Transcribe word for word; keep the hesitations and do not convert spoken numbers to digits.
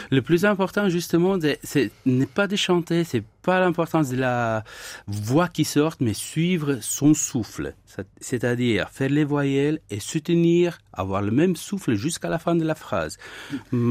Le plus important, justement, c'est, c'est n'est pas de chanter, c'est pas l'importance de la voix qui sort, mais suivre son souffle. C'est-à-dire faire les voyelles et soutenir, avoir le même souffle jusqu'à la fin de la phrase.